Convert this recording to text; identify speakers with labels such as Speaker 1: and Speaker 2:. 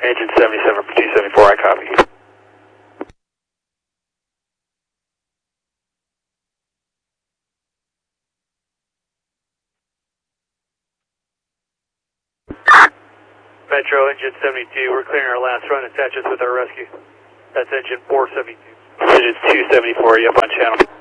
Speaker 1: Engine 77 for 274, I copy. Metro, engine 72, we're clearing our last run. Attach us with our rescue. That's engine 472. Engine 274, you up on channel.